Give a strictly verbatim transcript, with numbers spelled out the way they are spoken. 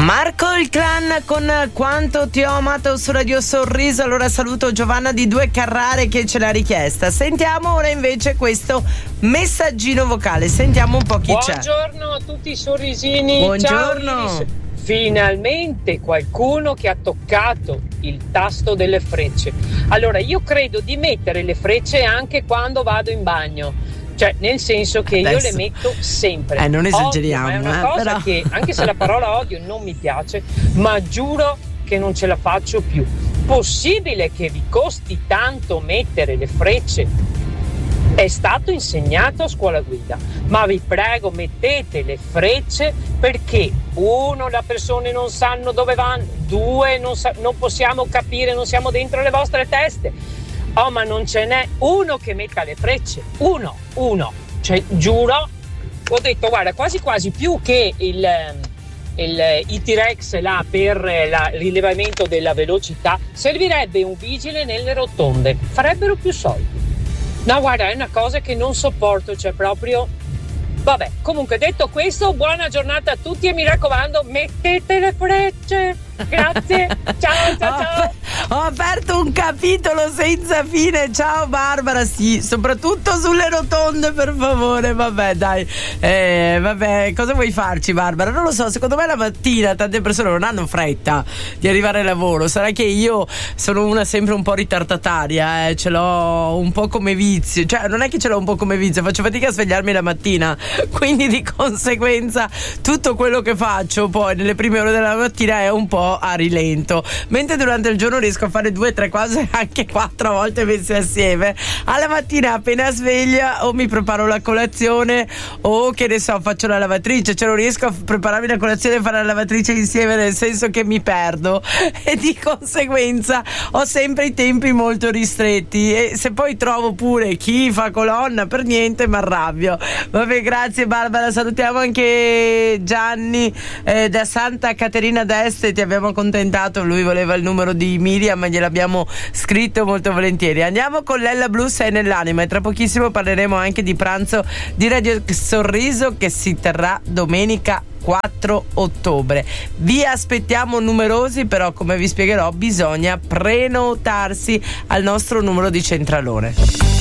Marco il Clan con Quanto ti ho amato su Radio Sorriso. Allora saluto Giovanna di Due Carrare che ce l'ha richiesta. Sentiamo ora invece questo messaggino vocale. Sentiamo un po' chi Buongiorno c'è. Buongiorno a tutti i sorrisini. Buongiorno. Ciao Iris. Finalmente qualcuno che ha toccato il tasto delle frecce. Allora io credo di mettere le frecce anche quando vado in bagno. Cioè, nel senso che Adesso. io le metto sempre. Eh, non esageriamo, Odio, ma è una eh, cosa però. che, anche se la parola odio non mi piace, ma giuro che non ce la faccio più. Possibile che vi costi tanto mettere le frecce? È stato insegnato a scuola guida, ma vi prego mettete le frecce perché uno, le persone non sanno dove vanno, due, non, sa- non possiamo capire, non siamo dentro le vostre teste. Oh, ma non ce n'è uno che metta le frecce, uno, uno, cioè giuro, ho detto guarda quasi quasi più che il, il, il T-Rex là per la, il rilevamento della velocità, servirebbe un vigile nelle rotonde, farebbero più soldi. No guarda, è una cosa che non sopporto, cioè proprio, vabbè, comunque detto questo, buona giornata a tutti e mi raccomando mettete le frecce. Grazie, ciao ciao ciao. Ho aperto un capitolo senza fine. Ciao Barbara, sì, soprattutto sulle rotonde per favore. Vabbè dai, eh, vabbè, cosa vuoi farci Barbara? Non lo so, secondo me la mattina tante persone non hanno fretta di arrivare al lavoro. Sarà che io sono una sempre un po' ritardataria, eh? Ce l'ho un po' come vizio. Cioè non è che ce l'ho un po' come vizio, faccio fatica a svegliarmi la mattina, quindi di conseguenza tutto quello che faccio poi nelle prime ore della mattina è un po' a rilento, mentre durante il giorno riesco a fare due tre cose anche quattro volte messe assieme. Alla mattina appena sveglia o mi preparo la colazione o che ne so faccio la lavatrice, cioè non riesco a prepararmi la colazione e fare la lavatrice insieme, nel senso che mi perdo e di conseguenza ho sempre i tempi molto ristretti e se poi trovo pure chi fa colonna per niente mi arrabbio. Vabbè, grazie Barbara, salutiamo anche Gianni eh, da Santa Caterina d'Este, ti abbiamo accontentato, lui voleva il numero di Miriam ma gliel'abbiamo scritto molto volentieri. Andiamo con Lella Blu, Sei nell'anima e tra pochissimo parleremo anche di pranzo di Radio Sorriso che si terrà domenica quattro ottobre. Vi aspettiamo numerosi, però come vi spiegherò bisogna prenotarsi al nostro numero di centralone.